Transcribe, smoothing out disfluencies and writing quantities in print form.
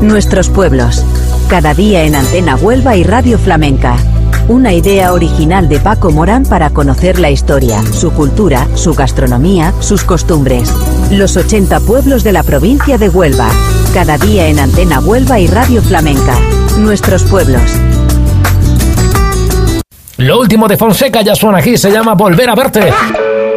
Nuestros pueblos. Cada día en Antena Huelva y Radio Flamenca. Una idea original de Paco Morán para conocer la historia, su cultura, su gastronomía, sus costumbres. Los 80 pueblos de la provincia de Huelva. Cada día en Antena Huelva y Radio Flamenca. Nuestros pueblos. Lo último de Fonseca ya suena aquí, se llama Volver a verte.